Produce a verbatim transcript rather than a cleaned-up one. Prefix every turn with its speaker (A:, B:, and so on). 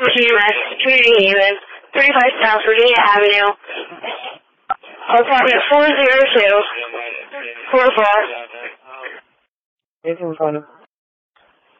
A: T-Rex, Community Haven, thirty-five South Virginia Avenue, apartment four zero two, four four.
B: Anything in front of